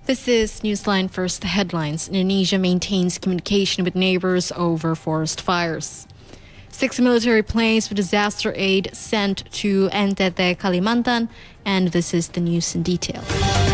This is Newsline First, the headlines. Indonesia maintains communication with neighbors over forest fires. 6 military planes with disaster aid sent to NTT Kalimantan, and this is the news in detail.